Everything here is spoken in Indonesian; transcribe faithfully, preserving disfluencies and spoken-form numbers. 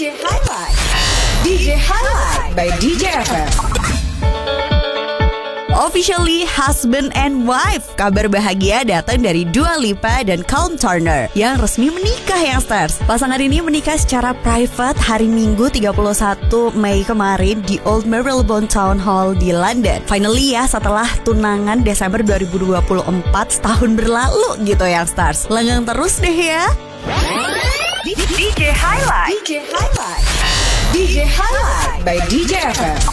J Highlight. D J Highlight by D J F M. Officially husband and wife. Kabar bahagia datang dari Dua Lipa dan Calum Turner yang resmi menikah, youngsters. Pasangan ini menikah secara private hari Minggu tiga puluh satu Mei kemarin di Old Marylebone Town Hall di London. Finally ya, setelah tunangan Desember dua ribu dua puluh empat, setahun berlalu gitu, youngsters. Langgang terus deh ya. D J Highlight. D J Highlight. D J Highlight by D J F M.